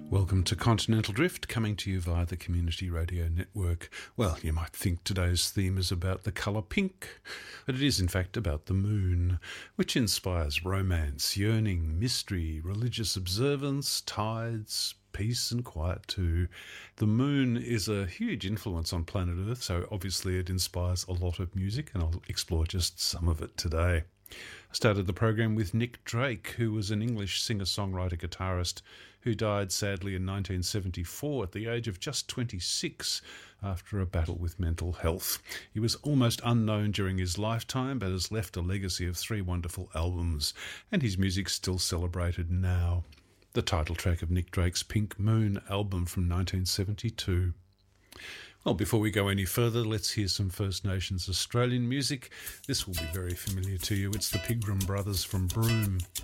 Welcome to Continental Drift, coming to you via the Community Radio Network. Well, you might think today's theme is about the colour pink, but it is in fact about the moon, which inspires romance, yearning, mystery, religious observance, tides, peace and quiet too. The moon is a huge influence on planet Earth, so obviously it inspires a lot of music, and I'll explore just some of it today. I started the program with Nick Drake, who was an English singer-songwriter guitarist who died sadly in 1974 at the age of just 26 after a battle with mental health. He was almost unknown during his lifetime, but has left a legacy of 3 wonderful albums, and his music's still celebrated now. The title track of Nick Drake's Pink Moon album from 1972. Well, before we go any further, let's hear some First Nations Australian music. This will be very familiar to you. It's the Pigram Brothers from Broome.